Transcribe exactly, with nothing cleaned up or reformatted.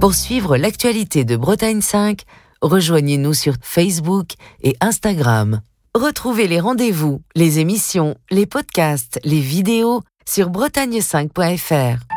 Pour suivre l'actualité de Bretagne cinq, rejoignez-nous sur Facebook et Instagram. Retrouvez les rendez-vous, les émissions, les podcasts, les vidéos sur bretagne cinq point f r.